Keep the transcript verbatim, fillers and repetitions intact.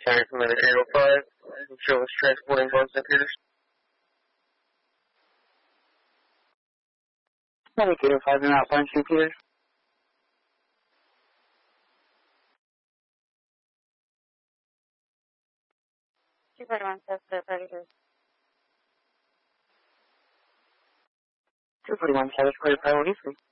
Carry from the eight oh five. Show us transporting on Saint Peters. eight oh five and outbound Saint Peters. two forty-one, thirty-three. two forty-one, South Dakota, priority three.